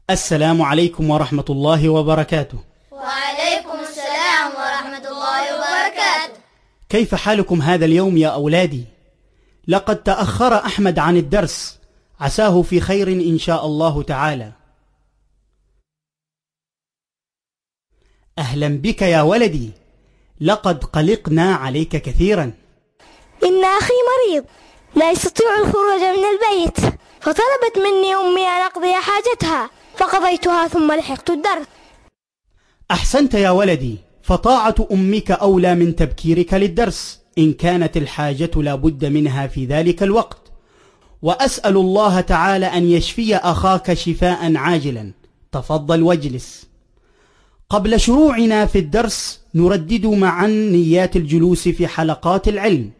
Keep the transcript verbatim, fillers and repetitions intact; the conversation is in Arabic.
السلام عليكم ورحمة الله وبركاته. وعليكم السلام ورحمة الله وبركاته. كيف حالكم هذا اليوم يا أولادي؟ لقد تأخر أحمد عن الدرس، عساه في خير إن شاء الله تعالى. أهلا بك يا ولدي، لقد قلقنا عليك كثيرا. إن أخي مريض لا يستطيع الخروج من البيت، فطلبت مني أمي أن أقضي حاجتها فقضيتها ثم لحقت الدرس. أحسنت يا ولدي، فطاعة أمك أولى من تبكيرك للدرس إن كانت الحاجة لا بد منها في ذلك الوقت. وأسأل الله تعالى أن يشفي أخاك شفاء عاجلا. تفضل واجلس. قبل شروعنا في الدرس نردد معا نيات الجلوس في حلقات العلم،